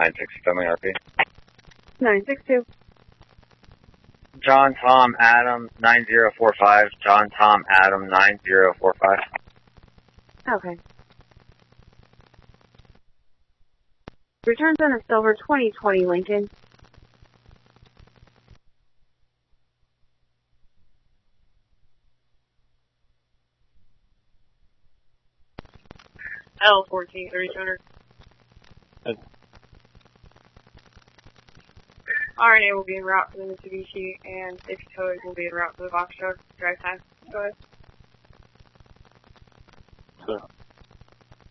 962 RP. 962. John Tom Adam 9045. John Tom Adam 9045. Okay. Returns on a silver 2020 Lincoln. L14, 3200. RNA will be en route to the Mitsubishi, and if towed, will be en route to the box truck. Drive time. Go ahead.